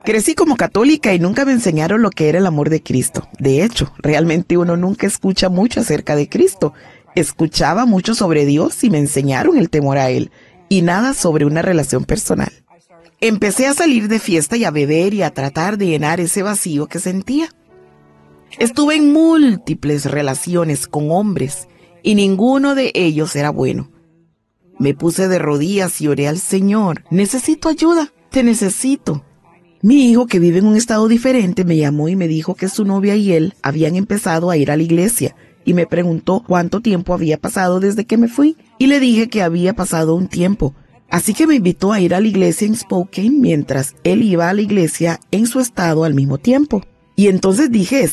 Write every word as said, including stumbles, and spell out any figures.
Crecí como católica y nunca me enseñaron lo que era el amor de Cristo. De hecho, realmente uno nunca escucha mucho acerca de Cristo. Escuchaba mucho sobre Dios y me enseñaron el temor a Él, y nada sobre una relación personal. Empecé a salir de fiesta y a beber y a tratar de llenar ese vacío que sentía. Estuve en múltiples relaciones con hombres y ninguno de ellos era bueno. Me puse de rodillas y oré al Señor. Necesito ayuda, te necesito. Mi hijo, que vive en un estado diferente, me llamó y me dijo que su novia y él habían empezado a ir a la iglesia y me preguntó cuánto tiempo había pasado desde que me fui. Y le dije que había pasado un tiempo. Así que me invitó a ir a la iglesia en Spokane mientras él iba a la iglesia en su estado al mismo tiempo. Y entonces dije,